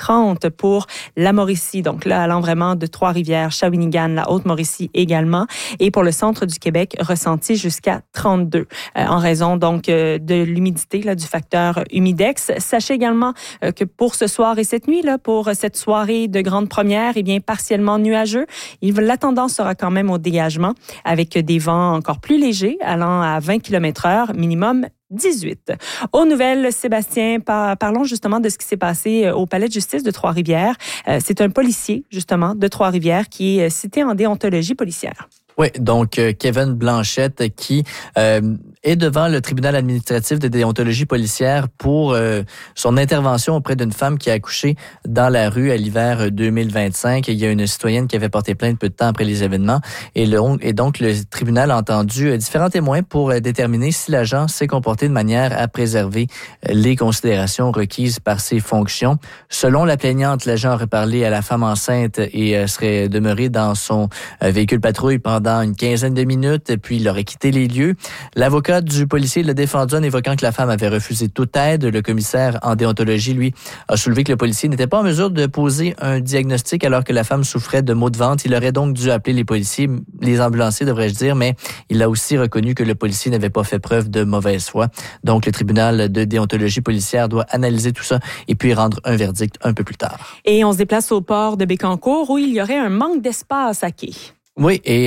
30 pour la Mauricie. Donc là, allant vraiment de Trois-Rivières, Shawinigan, la Haute-Mauricie également. Et pour le centre du Québec, ressenti jusqu'à 32 en raison donc de l'humidité, là, du facteur humidex. Sachez également que pour ce soir et cette nuit, là, pour cette soirée de grande première, eh bien, partiellement nuageux. La tendance sera quand même au dégagement avec des vents encore plus légers allant à 20 km/h, minimum 18. Aux nouvelles, Sébastien, parlons justement de ce qui s'est passé au Palais de justice de Trois-Rivières. C'est un policier, justement, de Trois-Rivières qui est cité en déontologie policière. Oui, donc Kevin Blanchette qui est devant le tribunal administratif de déontologie policière pour son intervention auprès d'une femme qui a accouché dans la rue à l'hiver 2025. Il y a une citoyenne qui avait porté plainte peu de temps après les événements et donc le tribunal a entendu différents témoins pour déterminer si l'agent s'est comporté de manière à préserver les considérations requises par ses fonctions. Selon la plaignante, l'agent aurait parlé à la femme enceinte et serait demeuré dans son véhicule patrouille pendant une quinzaine de minutes, puis il aurait quitté les lieux. L'avocat du policier l'a défendu en évoquant que la femme avait refusé toute aide. Le commissaire en déontologie, lui, a soulevé que le policier n'était pas en mesure de poser un diagnostic alors que la femme souffrait de maux de ventre. Il aurait donc dû appeler les policiers, les ambulanciers devrais-je dire, mais il a aussi reconnu que le policier n'avait pas fait preuve de mauvaise foi. Donc le tribunal de déontologie policière doit analyser tout ça et puis rendre un verdict un peu plus tard. Et on se déplace au port de Bécancour où il y aurait un manque d'espace à quai. Oui, et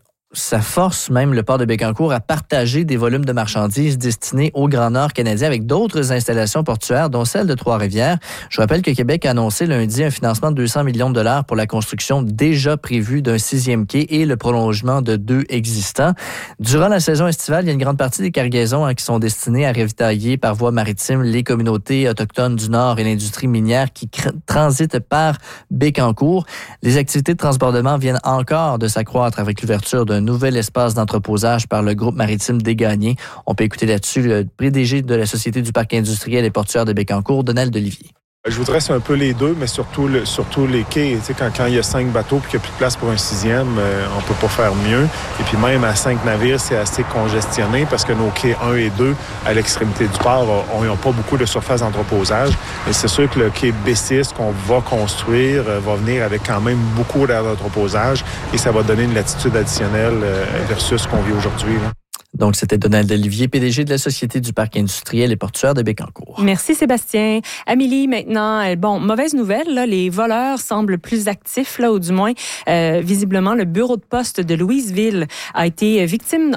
ça force même le port de Bécancour à partager des volumes de marchandises destinés au Grand Nord canadien avec d'autres installations portuaires, dont celle de Trois-Rivières. Je rappelle que Québec a annoncé lundi un financement de 200 millions de dollars pour la construction déjà prévue d'un 6e quai et le prolongement de 2 existants. Durant la saison estivale, il y a une grande partie des cargaisons qui sont destinées à ravitailler par voie maritime les communautés autochtones du Nord et l'industrie minière qui transitent par Bécancour. Les activités de transbordement viennent encore de s'accroître avec l'ouverture d'un nouvel espace d'entreposage par le groupe maritime des Gagnés. On peut écouter là-dessus le PDG de la Société du parc industriel et portuaire de Bécancour, Donald Olivier. Je voudrais c'est un peu les deux, mais surtout les quais. Tu sais, quand il y a 5 bateaux et qu'il n'y a plus de place pour un 6e, on peut pas faire mieux. Et puis même à 5 navires, c'est assez congestionné parce que nos quais 1 et 2, à l'extrémité du port, n'ont pas beaucoup de surface d'entreposage. Et c'est sûr que le quai B6 qu'on va construire va venir avec quand même beaucoup d'air d'entreposage et ça va donner une latitude additionnelle versus ce qu'on vit aujourd'hui, là. Donc, c'était Donald Olivier, PDG de la Société du parc industriel et portuaire de Bécancour. Merci Sébastien. Amélie, maintenant, bon, mauvaise nouvelle, là, les voleurs semblent plus actifs, là, ou du moins, visiblement, le bureau de poste de Louisville aurait été victime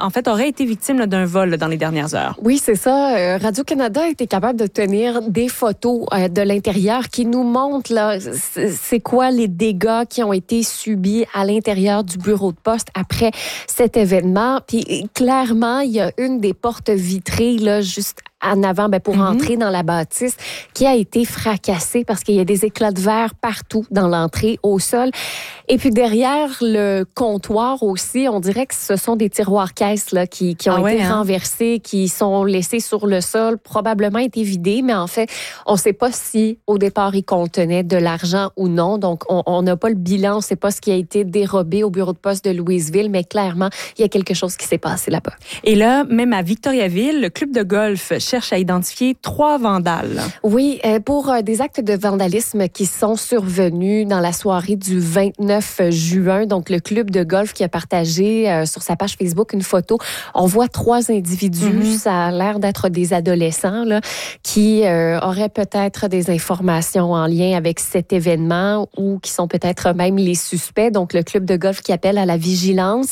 là, d'un vol là, dans les dernières heures. Oui, c'est ça. Radio-Canada a été capable de tenir des photos de l'intérieur qui nous montrent là, c'est quoi les dégâts qui ont été subis à l'intérieur du bureau de poste après cet événement. Puis clairement, il y a une des portes vitrées là, juste en avant pour entrer dans la bâtisse qui a été fracassée parce qu'il y a des éclats de verre partout dans l'entrée, au sol. Et puis derrière le comptoir aussi, on dirait que ce sont des tiroirs-caisses là, qui ont été renversés, qui sont laissés sur le sol, probablement été vidés, mais en fait, on ne sait pas si au départ ils contenaient de l'argent ou non. Donc, on n'a pas le bilan, on ne sait pas ce qui a été dérobé au bureau de poste de Louisville, mais clairement, il y a quelque chose qui s'est passé là-bas. Et là, même à Victoriaville, le club de golf cherche à identifier 3 vandales. Oui, pour des actes de vandalisme qui sont survenus dans la soirée du 29 juin. Donc, le club de golf qui a partagé sur sa page Facebook une photo. On voit 3 individus, ça a l'air d'être des adolescents là, qui auraient peut-être des informations en lien avec cet événement ou qui sont peut-être même les suspects. Donc, le club de golf qui appelle à la vigilance.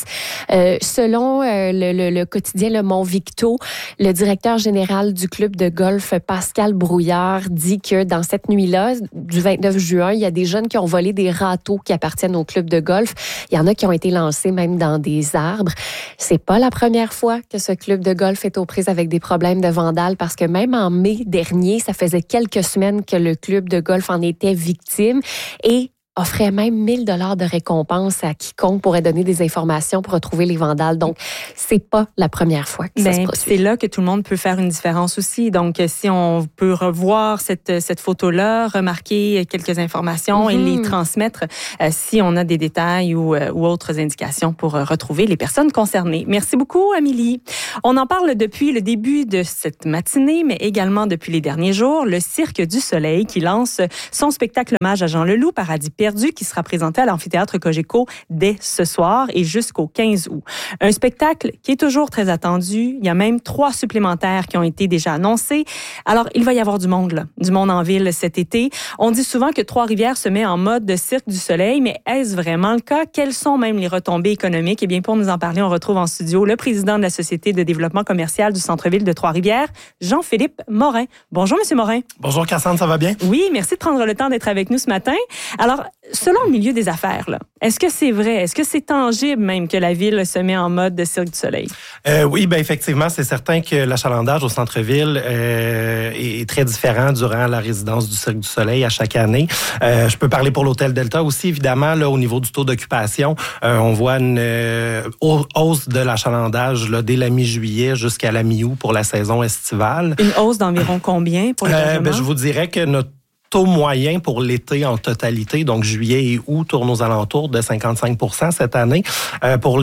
Selon le quotidien Le Mont-Victo, le directeur général du club de golf, Pascal Brouillard, dit que dans cette nuit-là, du 29 juin, il y a des jeunes qui ont volé des râteaux qui appartiennent au club de golf. Il y en a qui ont été lancés même dans des arbres. C'est pas la première fois que ce club de golf est aux prises avec des problèmes de vandales parce que même en mai dernier, ça faisait quelques semaines que le club de golf en était victime et offrait même 1 000 $ de récompense à quiconque pourrait donner des informations pour retrouver les vandales. Donc, c'est pas la première fois que ça se produit. C'est là que tout le monde peut faire une différence aussi. Donc, si on peut revoir cette photo-là, remarquer quelques informations et les transmettre si on a des détails ou autres indications pour retrouver les personnes concernées. Merci beaucoup, Amélie. On en parle depuis le début de cette matinée, mais également depuis les derniers jours, le Cirque du Soleil qui lance son spectacle hommage à Jean Leloup, Paradis perdu, qui sera présenté à l'amphithéâtre Cogeco dès ce soir et jusqu'au 15 août. Un spectacle qui est toujours très attendu. Il y a même 3 supplémentaires qui ont été déjà annoncés. Alors, il va y avoir du monde, là, du monde en ville cet été. On dit souvent que Trois-Rivières se met en mode de Cirque du Soleil, mais est-ce vraiment le cas? Quelles sont même les retombées économiques? Eh bien, pour nous en parler, on retrouve en studio le président de la Société de développement commercial du centre-ville de Trois-Rivières, Jean-Philippe Morin. Bonjour, Monsieur Morin. Bonjour, Cassandre, ça va bien? Oui, merci de prendre le temps d'être avec nous ce matin. Alors, selon le milieu des affaires, là, est-ce que c'est vrai? Est-ce que c'est tangible même que la ville se met en mode de Cirque du Soleil? Oui, bien effectivement, c'est certain que l'achalandage au centre-ville est très différent durant la résidence du Cirque du Soleil à chaque année. Je peux parler pour l'Hôtel Delta aussi, évidemment, là, au niveau du taux d'occupation. On voit une hausse de l'achalandage là, dès la mi-juillet jusqu'à la mi-août pour la saison estivale. Une hausse d'environ combien pour l'hébergement? Je vous dirais que notre taux moyen pour l'été en totalité, donc juillet et août, tourne aux alentours de 55 % cette année. Pour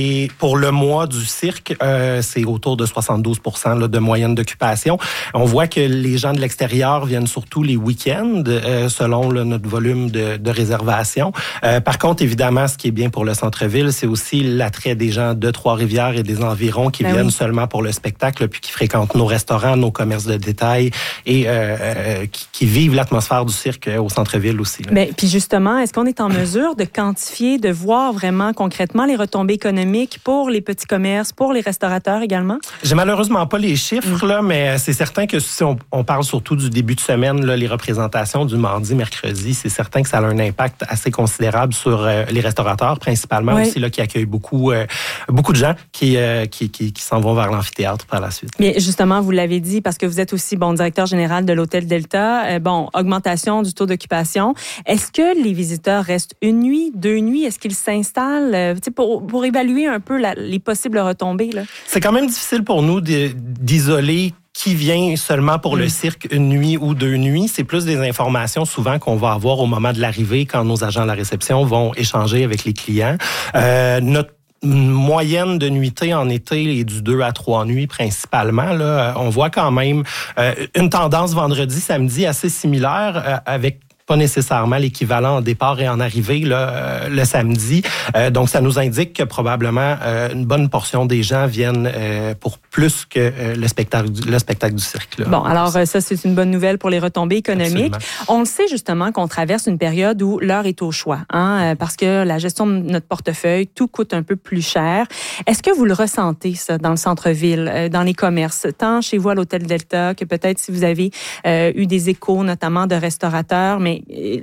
le mois du cirque, c'est autour de 72 % là, de moyenne d'occupation. On voit que les gens de l'extérieur viennent surtout les week-ends, selon là, notre volume de réservation. Par contre, évidemment, ce qui est bien pour le centre-ville, c'est aussi l'attrait des gens de Trois-Rivières et des environs qui viennent seulement pour le spectacle, puis qui fréquentent nos restaurants, nos commerces de détail et qui vivent l'atmosphère du cirque au centre-ville aussi. Mais puis justement, est-ce qu'on est en mesure de quantifier, de voir vraiment concrètement les retombées économiques pour les petits commerces, pour les restaurateurs également? J'ai malheureusement pas les chiffres, là, mais c'est certain que si on parle surtout du début de semaine, là, les représentations du mardi, mercredi, c'est certain que ça a un impact assez considérable sur les restaurateurs, principalement aussi, là, qui accueillent beaucoup de gens qui s'en vont vers l'amphithéâtre par la suite. Mais justement, vous l'avez dit, parce que vous êtes aussi directeur général de l'Hôtel Delta, augmentation du taux d'occupation. Est-ce que les visiteurs restent 1 nuit, 2 nuits? Est-ce qu'ils s'installent pour évaluer un peu les possibles retombées? Là? C'est quand même difficile pour nous d'isoler qui vient seulement pour le cirque 1 nuit ou 2 nuits. C'est plus des informations souvent qu'on va avoir au moment de l'arrivée quand nos agents de la réception vont échanger avec les clients. Notre moyenne de nuitées en été est du 2 à 3 nuits principalement. Là, on voit quand même une tendance vendredi, samedi assez similaire avec pas nécessairement l'équivalent en départ et en arrivée là, le samedi. Donc, ça nous indique que probablement une bonne portion des gens viennent pour plus que le spectacle du cirque. Là. Bon, alors ça, c'est une bonne nouvelle pour les retombées économiques. Absolument. On le sait justement qu'on traverse une période où l'heure est au choix, parce que la gestion de notre portefeuille, tout coûte un peu plus cher. Est-ce que vous le ressentez, ça, dans le centre-ville, dans les commerces, tant chez vous à l'Hôtel Delta que peut-être si vous avez eu des échos, notamment de restaurateurs, mais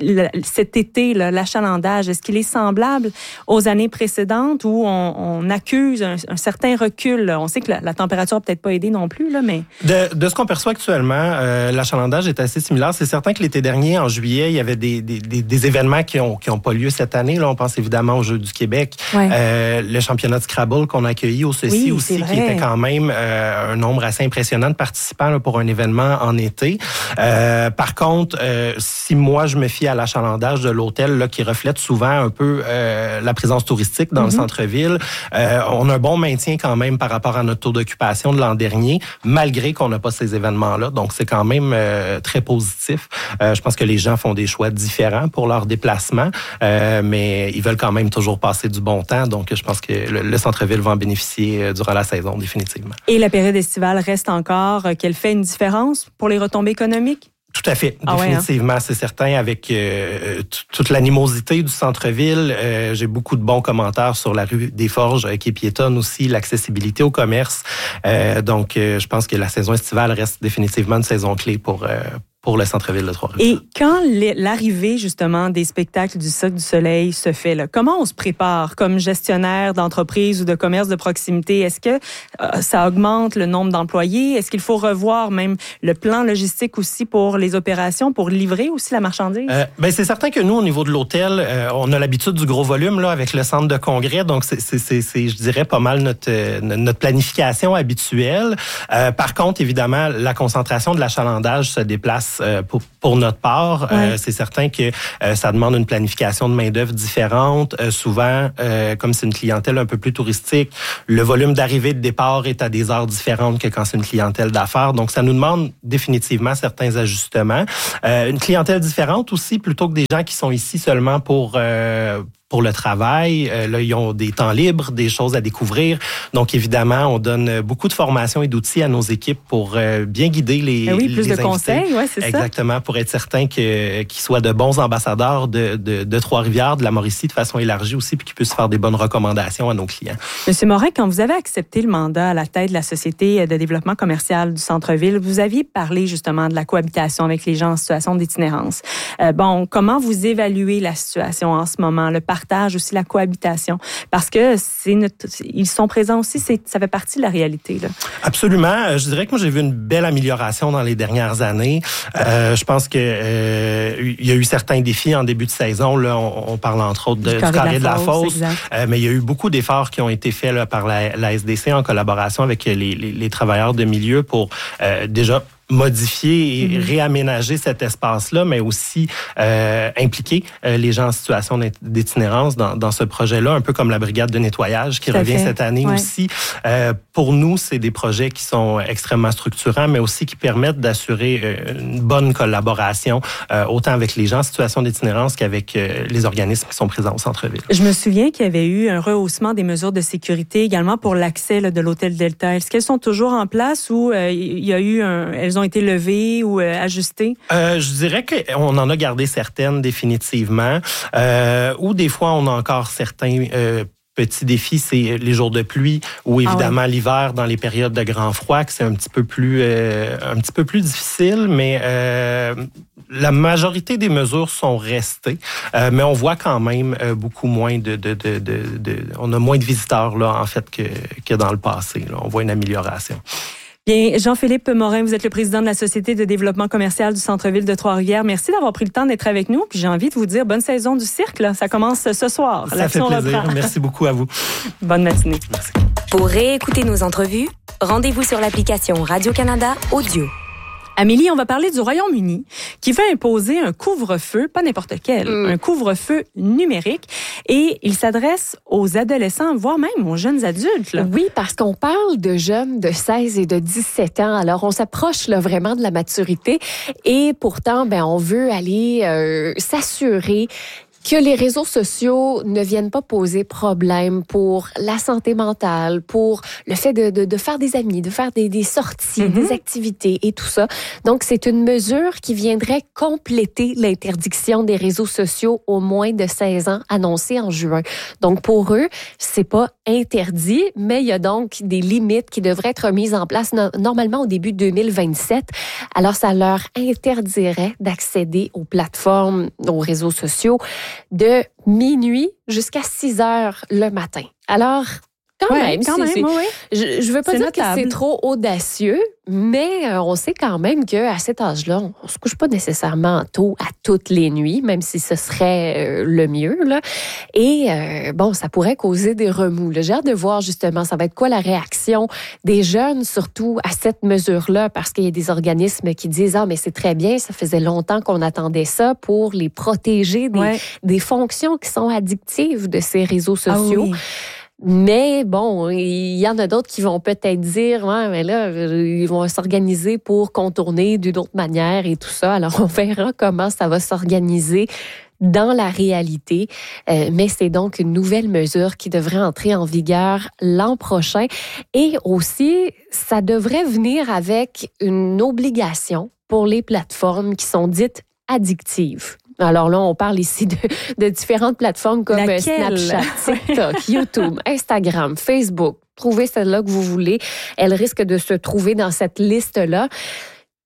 cet été, l'achalandage, est-ce qu'il est semblable aux années précédentes où on accuse un certain recul? On sait que la température n'a peut-être pas aidé non plus, là, mais... De ce qu'on perçoit actuellement, l'achalandage est assez similaire. C'est certain que l'été dernier, en juillet, il y avait des événements qui ont pas lieu cette année. Là, on pense évidemment aux Jeux du Québec, le championnat de Scrabble qu'on a accueilli au Ceci aussi, qui était quand même un nombre assez impressionnant de participants là, pour un événement en été. Par contre, si moi, je me fie à l'achalandage de l'hôtel là, qui reflète souvent un peu la présence touristique dans le centre-ville. On a un bon maintien quand même par rapport à notre taux d'occupation de l'an dernier, malgré qu'on n'a pas ces événements-là. Donc, c'est quand même très positif. Je pense que les gens font des choix différents pour leur déplacement, mais ils veulent quand même toujours passer du bon temps. Donc, je pense que le centre-ville va en bénéficier durant la saison, définitivement. Et la période estivale reste encore qu'elle fait une différence pour les retombées économiques? Tout à fait, définitivement, c'est certain. Avec toute l'animosité du centre-ville, j'ai beaucoup de bons commentaires sur la rue des Forges qui est piétonne aussi, l'accessibilité au commerce. Donc, je pense que la saison estivale reste définitivement une saison clé pour pour le centre-ville de Trois-Rivières. Et quand l'arrivée, justement, des spectacles du Cirque du Soleil se fait, là, comment on se prépare comme gestionnaire d'entreprise ou de commerce de proximité? Est-ce que ça augmente le nombre d'employés? Est-ce qu'il faut revoir même le plan logistique aussi pour les opérations, pour livrer aussi la marchandise? C'est certain que nous, au niveau de l'hôtel, on a l'habitude du gros volume là, avec le centre de congrès, donc c'est je dirais, pas mal notre planification habituelle. Par contre, évidemment, la concentration de l'achalandage se déplace pour notre part. Ouais. C'est certain que ça demande une planification de main-d'œuvre différente. Souvent, comme c'est une clientèle un peu plus touristique, le volume d'arrivée et de départ est à des heures différentes que quand c'est une clientèle d'affaires. Donc, ça nous demande définitivement certains ajustements. Une clientèle différente aussi, plutôt que des gens qui sont ici seulement pour le travail. Là, ils ont des temps libres, des choses à découvrir. Donc, évidemment, on donne beaucoup de formations et d'outils à nos équipes pour bien guider les plus les de conseils, ouais, c'est exactement, ça. Pour être certain qu'ils soient de bons ambassadeurs de Trois-Rivières, de la Mauricie de façon élargie aussi, puis qu'ils puissent faire des bonnes recommandations à nos clients. Monsieur Morin, quand vous avez accepté le mandat à la tête de la Société de développement commercial du centre-ville, vous aviez parlé justement de la cohabitation avec les gens en situation d'itinérance. Comment vous évaluez la situation en ce moment, le partage aussi, la cohabitation? Parce que ils sont présents aussi, ça fait partie de la réalité, là. Absolument. Je dirais que moi, j'ai vu une belle amélioration dans les dernières années. Je pense que il y a eu certains défis en début de saison. Là, on parle entre autres du carré de la fosse. Mais il y a eu beaucoup d'efforts qui ont été faits là, par la SDC en collaboration avec les travailleurs de milieu pour déjà modifier et réaménager cet espace-là, mais aussi impliquer les gens en situation d'itinérance dans ce projet-là, un peu comme la brigade de nettoyage qui revient cette année aussi. Pour nous, c'est des projets qui sont extrêmement structurants, mais aussi qui permettent d'assurer une bonne collaboration, autant avec les gens en situation d'itinérance qu'avec les organismes qui sont présents au centre-ville. Je me souviens qu'il y avait eu un rehaussement des mesures de sécurité également pour l'accès là, de l'hôtel Delta. Est-ce qu'elles sont toujours en place ou il y a eu elles ont été levées ou ajustées? Je dirais qu'on en a gardé certaines définitivement. Ou des fois, on a encore certains petits défis, c'est les jours de pluie ou évidemment l'hiver dans les périodes de grand froid, que c'est un petit peu plus difficile, mais la majorité des mesures sont restées, mais on voit quand même beaucoup moins on a moins de visiteurs là en fait que dans le passé. Là. On voit une amélioration. Bien, Jean-Philippe Morin, vous êtes le président de la Société de développement commercial du centre-ville de Trois-Rivières. Merci d'avoir pris le temps d'être avec nous. Puis j'ai envie de vous dire bonne saison du cirque. Là. Ça commence ce soir. Ça fait plaisir. Reprend. Merci beaucoup à vous. Bonne matinée. Merci. Pour réécouter nos entrevues, rendez-vous sur l'application Radio-Canada Audio. Amélie, on va parler du Royaume-Uni qui veut imposer un couvre-feu, pas n'importe quel, un couvre-feu numérique. Et il s'adresse aux adolescents, voire même aux jeunes adultes. Là. Oui, parce qu'on parle de jeunes de 16 et de 17 ans. Alors, on s'approche là, vraiment de la maturité. Et pourtant, on veut aller s'assurer que les réseaux sociaux ne viennent pas poser problème pour la santé mentale, pour le fait de faire des amis, de faire des sorties, des activités et tout ça. Donc, c'est une mesure qui viendrait compléter l'interdiction des réseaux sociaux aux moins de 16 ans annoncée en juin. Donc, pour eux, c'est pas interdit, mais il y a donc des limites qui devraient être mises en place normalement au début 2027. Alors, ça leur interdirait d'accéder aux plateformes, aux réseaux sociaux de minuit jusqu'à 6 heures le matin. Alors, quand même, je veux pas dire que c'est trop audacieux, mais on sait quand même qu'à cet âge-là, on se couche pas nécessairement tôt à toutes les nuits, même si ce serait le mieux, là. Et ça pourrait causer des remous. J'ai hâte de voir justement, ça va être quoi la réaction des jeunes, surtout à cette mesure-là, parce qu'il y a des organismes qui disent « Ah, mais c'est très bien, ça faisait longtemps qu'on attendait ça pour les protéger des fonctions qui sont addictives de ces réseaux sociaux. Ah oui. » Mais il y en a d'autres qui vont peut-être dire, mais là, ils vont s'organiser pour contourner d'une autre manière et tout ça. Alors, on verra comment ça va s'organiser dans la réalité. Mais c'est donc une nouvelle mesure qui devrait entrer en vigueur l'an prochain. Et aussi, ça devrait venir avec une obligation pour les plateformes qui sont dites addictives. Alors là, on parle ici de différentes plateformes comme Snapchat, TikTok, YouTube, Instagram, Facebook. Trouvez celle-là que vous voulez. Elle risque de se trouver dans cette liste-là.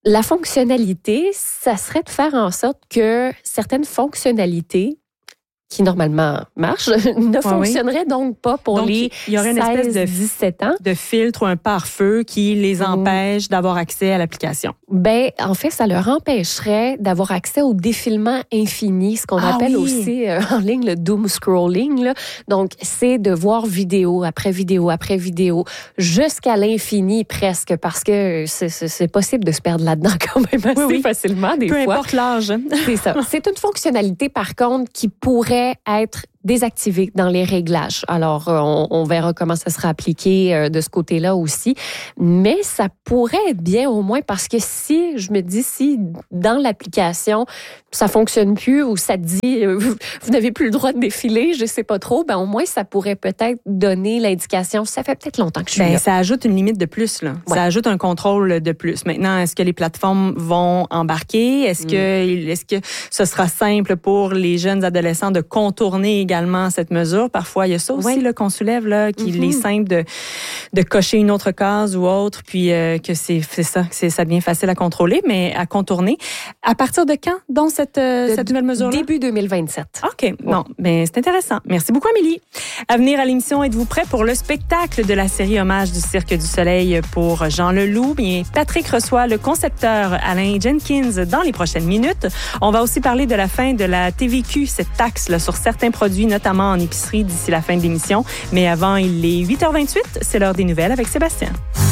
La fonctionnalité, ça serait de faire en sorte que certaines fonctionnalités qui normalement marchent, ne fonctionneraient donc pas pour les 16-17 ans. De filtre ou un pare-feu qui les empêche d'avoir accès à l'application. Ben, en fait, ça leur empêcherait d'avoir accès au défilement infini, ce qu'on appelle aussi en ligne le doom scrolling. Là. Donc, c'est de voir vidéo après vidéo après vidéo jusqu'à l'infini presque, parce que c'est possible de se perdre là-dedans quand même assez facilement des fois. Peu importe l'âge. C'est ça. C'est une fonctionnalité, par contre, qui pourrait être désactivé dans les réglages. Alors, on verra comment ça sera appliqué de ce côté-là aussi. Mais ça pourrait être bien au moins parce que si dans l'application, ça fonctionne plus ou ça dit vous n'avez plus le droit de défiler, je sais pas trop, ben au moins ça pourrait peut-être donner l'indication. Ça fait peut-être longtemps que je suis là. Ça ajoute une limite de plus, là. Ouais. Ça ajoute un contrôle de plus. Maintenant, est-ce que les plateformes vont embarquer? Est-ce que ce sera simple pour les jeunes adolescents de contourner également cette mesure? Parfois, il y a ça aussi là, qu'on soulève, là, qu'il est simple de cocher une autre case ou autre, puis que ça devient facile à contrôler, mais à contourner. À partir de quand, donc, cette nouvelle mesure-là? Début 2027. OK. Non, mais c'est intéressant. Merci beaucoup, Amélie. À venir à l'émission, êtes-vous prêts pour le spectacle de la série Hommage du Cirque du Soleil pour Jean Leloup? Bien, Patrick reçoit le concepteur Alain Jenkins dans les prochaines minutes. On va aussi parler de la fin de la TVQ, cette taxe là, sur certains produits, notamment en épicerie, d'ici la fin de l'émission. Mais avant, il est 8h28. C'est l'heure des nouvelles avec Sébastien.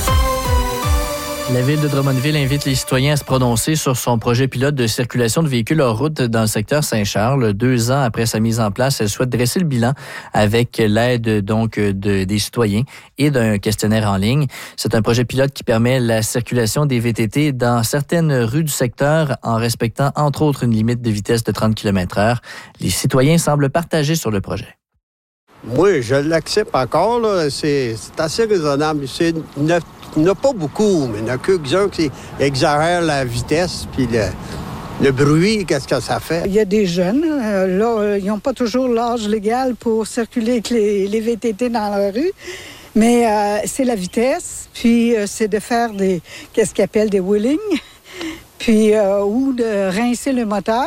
La Ville de Drummondville invite les citoyens à se prononcer sur son projet pilote de circulation de véhicules hors route dans le secteur Saint-Charles. 2 ans après sa mise en place, elle souhaite dresser le bilan avec l'aide donc des citoyens et d'un questionnaire en ligne. C'est un projet pilote qui permet la circulation des VTT dans certaines rues du secteur en respectant entre autres une limite de vitesse de 30 km/h. Les citoyens semblent partagés sur le projet. Oui, je l'accepte encore. Là. C'est assez raisonnable. Il n'y en a pas beaucoup, mais il y en a quelques-uns qui exagèrent la vitesse puis le bruit, qu'est-ce que ça fait? Il y a des jeunes, là, ils n'ont pas toujours l'âge légal pour circuler avec les VTT dans la rue, mais c'est la vitesse, puis c'est de faire qu'est-ce qu'ils appellent des wheelings, puis ou de rincer le moteur.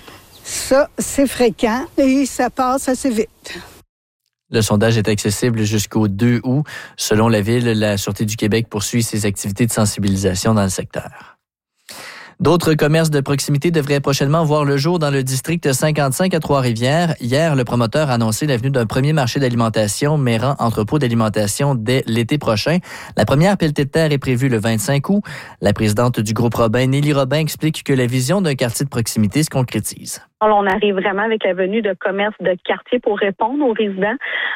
Ça, c'est fréquent et ça passe assez vite. Le sondage est accessible jusqu'au 2 août. Selon la Ville, la Sûreté du Québec poursuit ses activités de sensibilisation dans le secteur. D'autres commerces de proximité devraient prochainement voir le jour dans le district 55 à Trois-Rivières. Hier, le promoteur a annoncé la venue d'un premier marché d'alimentation mêlant entrepôt d'alimentation dès l'été prochain. La première pelletée de terre est prévue le 25 août. La présidente du groupe Robin, Nelly Robin, explique que la vision d'un quartier de proximité se concrétise. On arrive vraiment avec la venue de commerces de quartier pour répondre aux résidents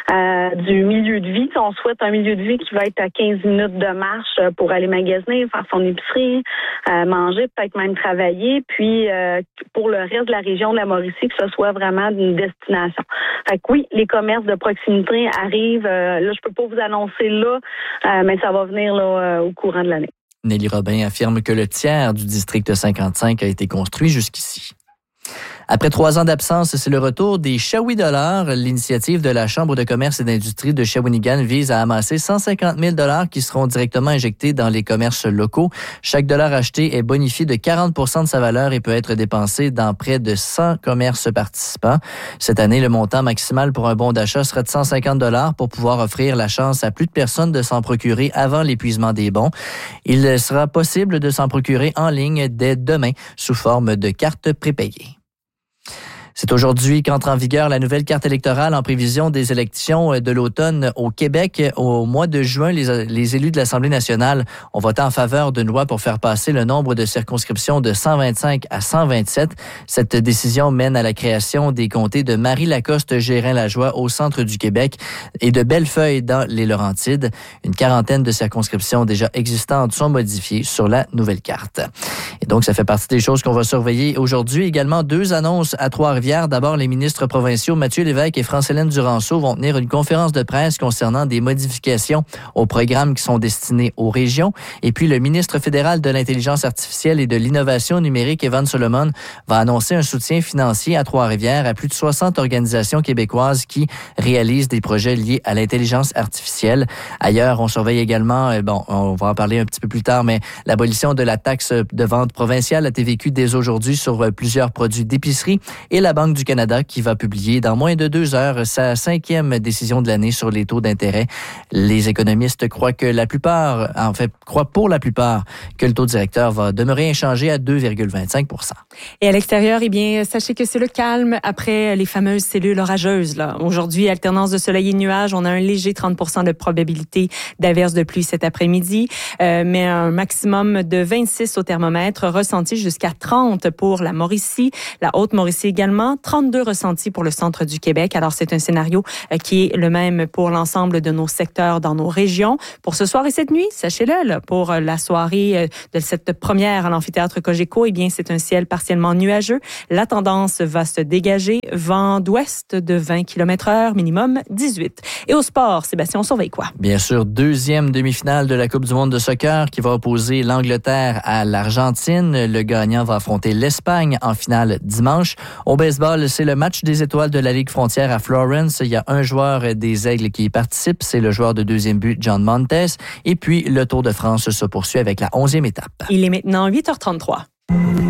du milieu de vie. On souhaite un milieu de vie qui va être à 15 minutes de marche pour aller magasiner, faire son épicerie, manger, peut-être même travailler. Puis pour le reste de la région de la Mauricie, que ce soit vraiment une destination. Fait que oui, les commerces de proximité arrivent. Là, je peux pas vous annoncer là, mais ça va venir là, au courant de l'année. Nelly Robin affirme que le tiers du district 55 a été construit jusqu'ici. Après 3 ans d'absence, c'est le retour des Shawi Dollars. L'initiative de la Chambre de commerce et d'industrie de Shawinigan vise à amasser 150 000 $ qui seront directement injectés dans les commerces locaux. Chaque dollar acheté est bonifié de 40 % de sa valeur et peut être dépensé dans près de 100 commerces participants. Cette année, le montant maximal pour un bon d'achat sera de 150 $ pour pouvoir offrir la chance à plus de personnes de s'en procurer avant l'épuisement des bons. Il sera possible de s'en procurer en ligne dès demain sous forme de carte prépayée. C'est aujourd'hui qu'entre en vigueur la nouvelle carte électorale en prévision des élections de l'automne au Québec. Au mois de juin, les élus de l'Assemblée nationale ont voté en faveur d'une loi pour faire passer le nombre de circonscriptions de 125 à 127. Cette décision mène à la création des comtés de Marie-Lacoste-Gérin-Lajoie au centre du Québec et de Bellefeuille dans les Laurentides. Une quarantaine de circonscriptions déjà existantes sont modifiées sur la nouvelle carte. Et donc, ça fait partie des choses qu'on va surveiller aujourd'hui. Également, 2 annonces à Trois-Rivières Trois-Rivières. D'abord, les ministres provinciaux Mathieu Lévesque et France-Hélène Duranceau vont tenir une conférence de presse concernant des modifications aux programmes qui sont destinés aux régions. Et puis, le ministre fédéral de l'Intelligence artificielle et de l'Innovation numérique, Evan Solomon, va annoncer un soutien financier à Trois-Rivières à plus de 60 organisations québécoises qui réalisent des projets liés à l'intelligence artificielle. Ailleurs, on surveille également, on va en parler un petit peu plus tard, mais l'abolition de la taxe de vente provinciale a été vécue dès aujourd'hui sur plusieurs produits d'épicerie et la Banque du Canada qui va publier dans moins de 2 heures sa 5e décision de l'année sur les taux d'intérêt. Les économistes croient pour la plupart que le taux directeur va demeurer inchangé à 2,25 %. Et à l'extérieur, sachez que c'est le calme après les fameuses cellules orageuses. Aujourd'hui, alternance de soleil et de nuages, on a un léger 30 % de probabilité d'averse de pluie cet après-midi, mais un maximum de 26 au thermomètre ressenti jusqu'à 30 pour la Mauricie, la Haute-Mauricie également, 32 ressentis pour le centre du Québec. Alors, c'est un scénario qui est le même pour l'ensemble de nos secteurs dans nos régions. Pour ce soir et cette nuit, sachez-le, pour la soirée de cette première à l'amphithéâtre Cogeco, c'est un ciel partiellement nuageux. La tendance va se dégager. Vent d'ouest de 20 km/h, minimum 18. Et au sport, Sébastien, on surveille quoi? Bien sûr, 2e demi-finale de la Coupe du monde de soccer qui va opposer l'Angleterre à l'Argentine. Le gagnant va affronter l'Espagne en finale dimanche. Au baseball, c'est le match des étoiles de la Ligue frontière à Florence. Il y a un joueur des Aigles qui y participe. C'est le joueur de 2e but, John Montes. Et puis, le Tour de France se poursuit avec la 11e étape. Il est maintenant 8h33.